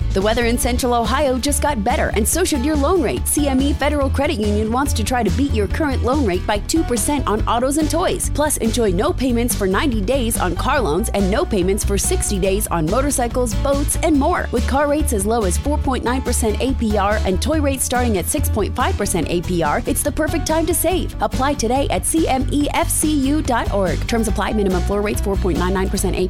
The weather in Central Ohio just got better, and so should your loan rate. CME Federal Credit Union wants to try to beat your current loan rate by 2% on autos and toys. Plus, enjoy no payments for 90 days on car loans and no payments for 60 days on motorcycles, boats, and more. With car rates as low as 4.9% APR and toy rates starting at 6.5% APR, it's the perfect time to save. Apply today at CMEFCU.org. Terms apply. Minimum floor rates 4.99%